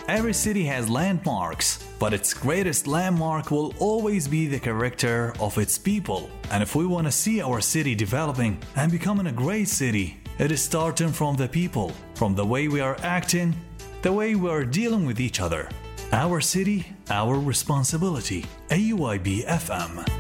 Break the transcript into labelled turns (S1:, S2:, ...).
S1: Every city has landmarks, but its greatest landmark will always be the character of its people. And if we want to see our city developing and becoming a great city, it is starting from the people, from the way we are acting, the way we are dealing with each other. Our city, our responsibility. AUIB FM.